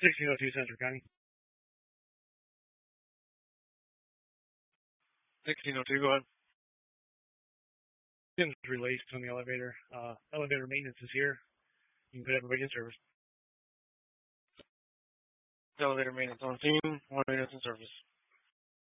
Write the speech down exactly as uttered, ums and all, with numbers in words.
sixteen oh two Central County. sixteen oh two, go ahead. Pins released on the elevator. Uh, elevator maintenance is here. You can put everybody in service. Elevator maintenance on scene. One maintenance in service.